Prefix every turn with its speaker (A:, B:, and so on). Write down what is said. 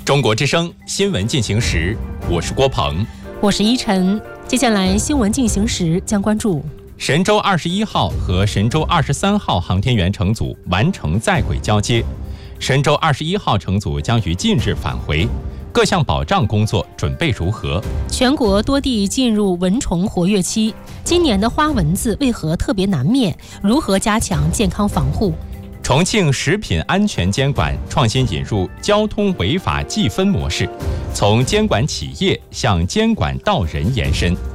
A: 中国之声新闻进行时，我是郭鹏，
B: 我是依晨。接下来新闻进行时将关注
A: 神舟21号和神舟23号航天员乘组完成在轨交接，神舟21号乘组将于近日返回，各项保障工作准备如何？
B: 全国多地进入蚊虫活跃期，今年的花蚊子为何特别难灭？如何加强健康防护？
A: 重庆食品安全监管创新引入交通违法计分模式，从监管企业向监管到人延伸。